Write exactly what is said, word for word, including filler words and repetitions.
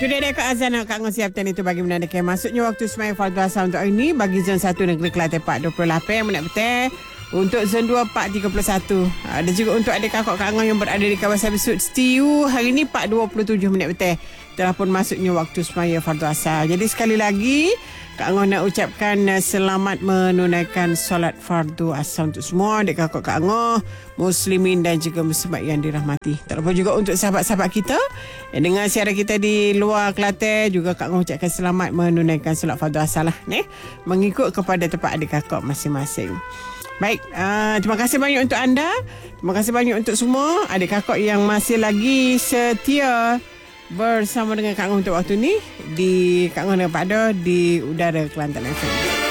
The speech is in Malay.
Sudah dekat azan Kak Ngah siapkan itu bagi menandakan masuknya waktu sembahyang fardu asar untuk hari ini bagi zon satu negeri Kelantan empat dua puluh lapan minit betul. Untuk zon dua empat tiga puluh satu. Ada juga untuk adik kakak Kak Ngah yang berada di kawasan Besut Setiu hari ini empat dua puluh tujuh minit betul. Telah pun masuknya waktu sembahyang fardu asar. Jadi sekali lagi Kak Ngah nak ucapkan uh, selamat menunaikan solat fardu asar untuk semua adik kakak Kak Ngah, muslimin dan juga muslimat yang dirahmati. Tak lupa juga untuk sahabat-sahabat kita yang dengar siaran kita di luar Kelantan juga Kak Ngah ucapkan selamat menunaikan solat fardu asar lah, ni mengikut kepada tempat adik kakak masing-masing. Baik, uh, terima kasih banyak untuk anda. Terima kasih banyak untuk semua adik kakak yang masih lagi setia bersama dengan Kak Ngah untuk waktu ni di Kak Ngah dengan Pak Do di Udara Kelantan F M.